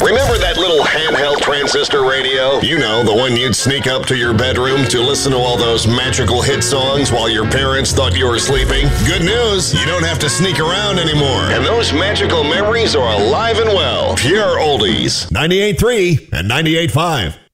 Remember that little handheld transistor radio? You know, the one you'd sneak up to your bedroom to listen to all those magical hit songs while your parents thought you were sleeping? Good news, you don't have to sneak around anymore. And those magical memories are alive and well. Pure oldies. 98.3 and 98.5.